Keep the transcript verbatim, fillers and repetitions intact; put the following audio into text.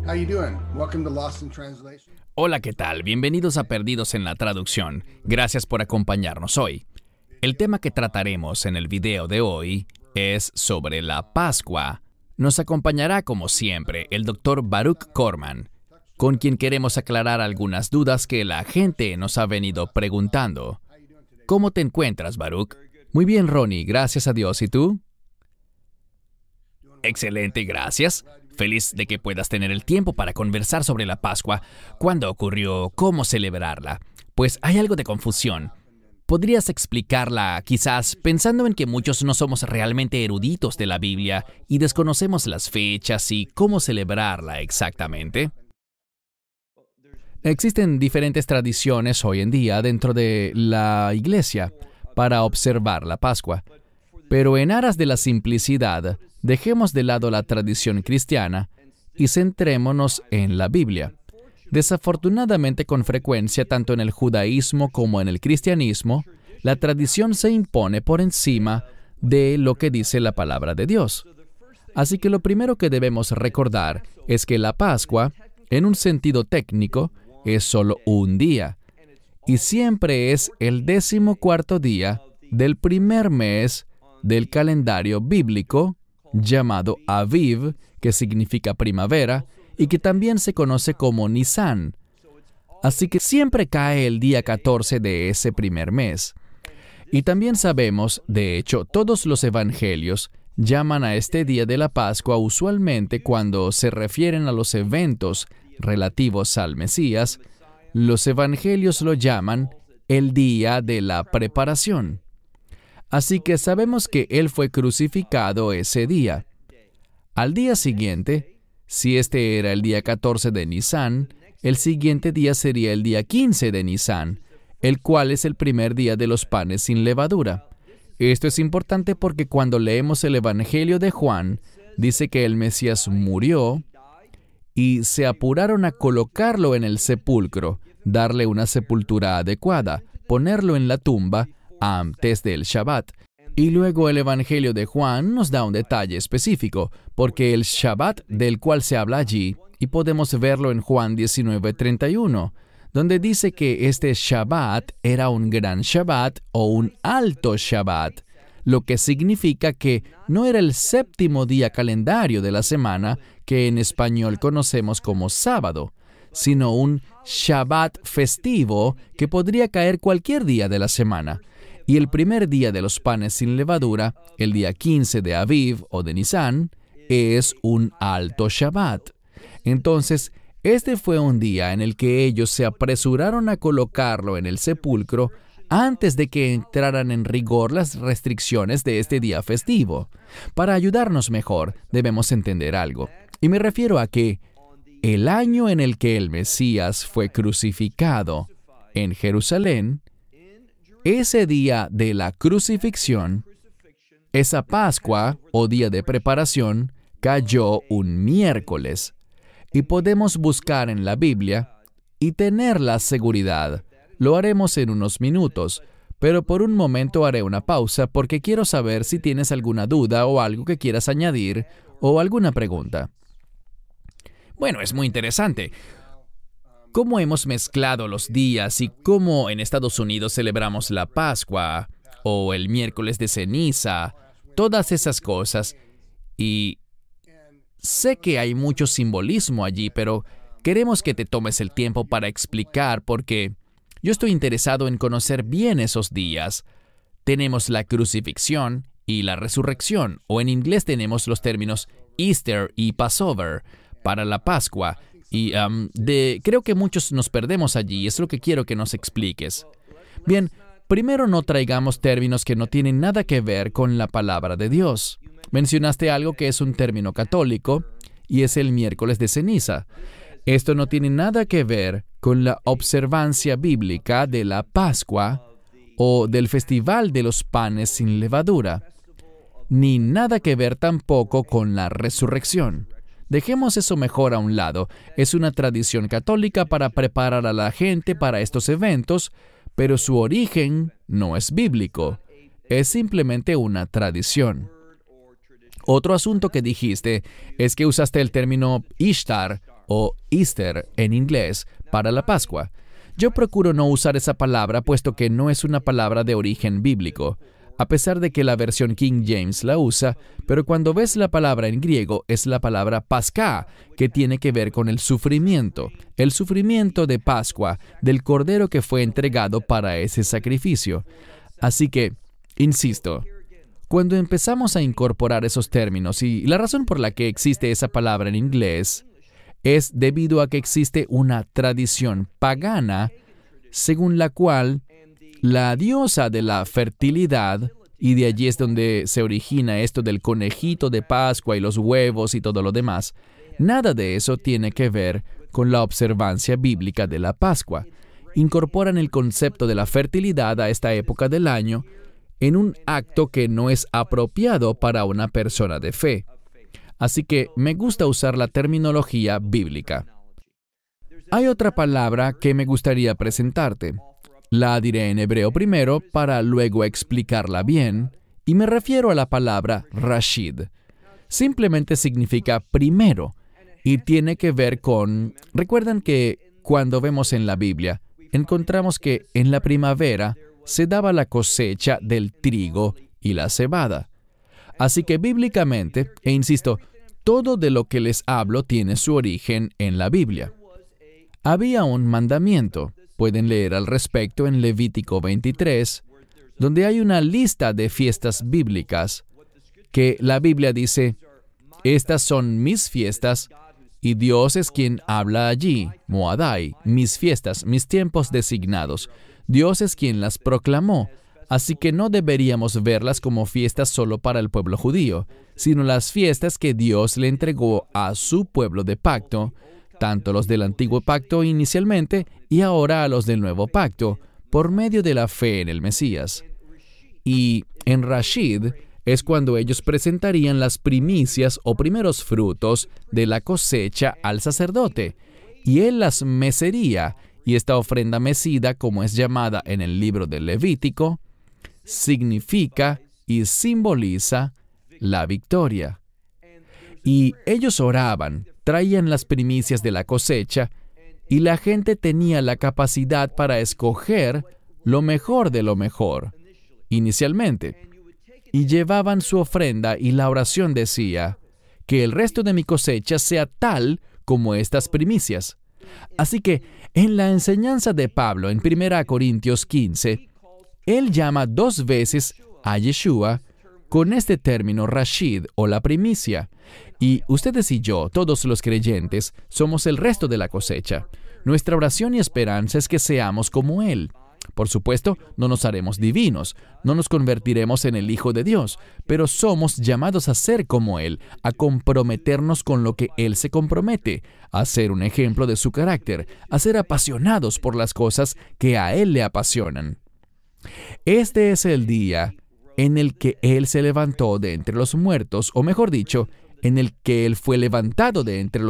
How you doing? Welcome to Lost in Translation. Hola, ¿qué tal? Bienvenidos a Perdidos en la Traducción. Gracias por acompañarnos hoy. El tema que trataremos en el video de hoy es sobre la Pascua. Nos acompañará, como siempre, el doctor Baruch Korman, con quien queremos aclarar algunas dudas que la gente nos ha venido preguntando. ¿Cómo te encuentras, Baruch? Muy bien, Ronnie, gracias a Dios. ¿Y tú? Excelente, gracias. Feliz de que puedas tener el tiempo para conversar sobre la Pascua. ¿Cuándo ocurrió? ¿Cómo celebrarla? Pues hay algo de confusión. ¿Podrías explicarla, quizás, pensando en que muchos no somos realmente eruditos de la Biblia y desconocemos las fechas y cómo celebrarla exactamente? Existen diferentes tradiciones hoy en día dentro de la iglesia para observar la Pascua. Pero en aras de la simplicidad, dejemos de lado la tradición cristiana y centrémonos en la Biblia. Desafortunadamente, con frecuencia, tanto en el judaísmo como en el cristianismo, la tradición se impone por encima de lo que dice la palabra de Dios. Así que lo primero que debemos recordar es que la Pascua, en un sentido técnico, es solo un día, y siempre es el decimocuarto día del primer mes del calendario bíblico, llamado Aviv, que significa primavera, y que también se conoce como Nisan. Así que siempre cae el día catorce de ese primer mes. Y también sabemos, de hecho, todos los evangelios llaman a este día de la Pascua usualmente cuando se refieren a los eventos relativos al Mesías, los evangelios lo llaman el día de la preparación. Así que sabemos que Él fue crucificado ese día. Al día siguiente, si este era el día catorce de Nisan, el siguiente día sería el día quince de Nisan, el cual es el primer día de los panes sin levadura. Esto es importante porque cuando leemos el Evangelio de Juan, dice que el Mesías murió y se apuraron a colocarlo en el sepulcro, darle una sepultura adecuada, ponerlo en la tumba antes del Shabbat. Y luego el Evangelio de Juan nos da un detalle específico, porque el Shabbat del cual se habla allí, y podemos verlo en Juan diecinueve treinta y uno, donde dice que este Shabbat era un gran Shabbat o un alto Shabbat, lo que significa que no era el séptimo día calendario de la semana, que en español conocemos como sábado, sino un Shabbat festivo que podría caer cualquier día de la semana. Y el primer día de los panes sin levadura, el día quince de Aviv o de Nisan, es un alto Shabbat. Entonces, este fue un día en el que ellos se apresuraron a colocarlo en el sepulcro antes de que entraran en rigor las restricciones de este día festivo. Para ayudarnos mejor, debemos entender algo. Y me refiero a que el año en el que el Mesías fue crucificado en Jerusalén, ese día de la crucifixión, esa Pascua o día de preparación, cayó un miércoles. Y podemos buscar en la Biblia y tener la seguridad. Lo haremos en unos minutos, pero por un momento haré una pausa porque quiero saber si tienes alguna duda o algo que quieras añadir o alguna pregunta. Bueno, es muy interesante. ¿Cómo hemos mezclado los días y cómo en Estados Unidos celebramos la Pascua o el miércoles de ceniza? Todas esas cosas. Y sé que hay mucho simbolismo allí, pero queremos que te tomes el tiempo para explicar porque yo estoy interesado en conocer bien esos días. Tenemos la crucifixión y la resurrección, o en inglés tenemos los términos Easter y Passover para la Pascua. Y um, de, creo que muchos nos perdemos allí, es lo que quiero que nos expliques. Bien, primero no traigamos términos que no tienen nada que ver con la palabra de Dios. Mencionaste algo que es un término católico, y es el miércoles de ceniza. Esto no tiene nada que ver con la observancia bíblica de la Pascua o del Festival de los Panes sin Levadura, ni nada que ver tampoco con la resurrección. Dejemos eso mejor a un lado. Es una tradición católica para preparar a la gente para estos eventos, pero su origen no es bíblico. Es simplemente una tradición. Otro asunto que dijiste es que usaste el término Ishtar o Easter en inglés, para la Pascua. Yo procuro no usar esa palabra puesto que no es una palabra de origen bíblico, a pesar de que la versión King James la usa, pero cuando ves la palabra en griego es la palabra Pascá, que tiene que ver con el sufrimiento, el sufrimiento de Pascua, del cordero que fue entregado para ese sacrificio. Así que, insisto, cuando empezamos a incorporar esos términos, y la razón por la que existe esa palabra en inglés es debido a que existe una tradición pagana según la cual la diosa de la fertilidad, y de allí es donde se origina esto del conejito de Pascua y los huevos y todo lo demás, nada de eso tiene que ver con la observancia bíblica de la Pascua. Incorporan el concepto de la fertilidad a esta época del año en un acto que no es apropiado para una persona de fe. Así que me gusta usar la terminología bíblica. Hay otra palabra que me gustaría presentarte. La diré en hebreo primero para luego explicarla bien, y me refiero a la palabra Rashid. Simplemente significa primero, y tiene que ver con... Recuerdan que cuando vemos en la Biblia, encontramos que en la primavera se daba la cosecha del trigo y la cebada. Así que bíblicamente, e insisto, todo de lo que les hablo tiene su origen en la Biblia. Había un mandamiento. Pueden leer al respecto en Levítico veintitrés, donde hay una lista de fiestas bíblicas que la Biblia dice, estas son mis fiestas, y Dios es quien habla allí, Moadai, mis fiestas, mis tiempos designados. Dios es quien las proclamó, así que no deberíamos verlas como fiestas solo para el pueblo judío, sino las fiestas que Dios le entregó a su pueblo de pacto, tanto los del antiguo pacto inicialmente y ahora a los del nuevo pacto, por medio de la fe en el Mesías. Y en Rashid es cuando ellos presentarían las primicias o primeros frutos de la cosecha al sacerdote, y él las mecería, y esta ofrenda mecida, como es llamada en el libro del Levítico, significa y simboliza la victoria. Y ellos oraban, traían las primicias de la cosecha, y la gente tenía la capacidad para escoger lo mejor de lo mejor, inicialmente. Y llevaban su ofrenda, y la oración decía, que el resto de mi cosecha sea tal como estas primicias. Así que, en la enseñanza de Pablo en primera Corintios quince, él llama dos veces a Yeshua con este término Rashid o la primicia. Y ustedes y yo, todos los creyentes, somos el resto de la cosecha. Nuestra oración y esperanza es que seamos como Él. Por supuesto, no nos haremos divinos, no nos convertiremos en el Hijo de Dios, pero somos llamados a ser como Él, a comprometernos con lo que Él se compromete, a ser un ejemplo de su carácter, a ser apasionados por las cosas que a Él le apasionan. Este es el día en el que Él se levantó de entre los muertos, o mejor dicho, en el que Él fue levantado de entre los